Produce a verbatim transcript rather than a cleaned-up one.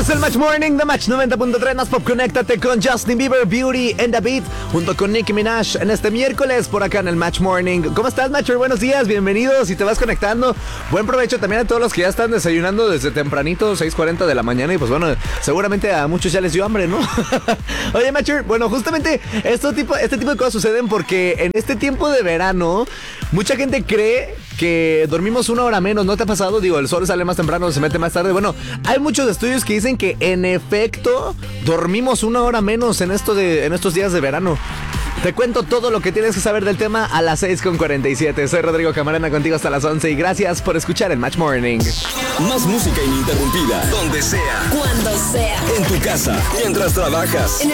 Es el Match Morning de Match noventa punto tres. Más pop, conéctate con Justin Bieber, Beauty and the Beat, junto con Nicki Minaj en este miércoles por acá en el Match Morning. ¿Cómo estás, Matcher? Buenos días, bienvenidos. Si te vas conectando, buen provecho también a todos los que ya están desayunando desde tempranito, seis cuarenta de la mañana. Y pues bueno, seguramente a muchos ya les dio hambre, ¿no? Oye, Matcher, bueno, justamente esto tipo, este tipo de cosas suceden porque en este tiempo de verano, mucha gente cree que dormimos una hora menos. ¿No te ha pasado? Digo, el sol sale más temprano, se mete más tarde. Bueno, hay muchos estudios que dicen que en efecto dormimos una hora menos en, esto de, en estos días de verano. Te cuento todo lo que tienes que saber del tema a las seis con cuarenta y siete. Soy Rodrigo Camarena, contigo hasta las once y gracias por escuchar el Match Morning. Más música ininterrumpida, donde sea, cuando sea, en tu casa, mientras trabajas.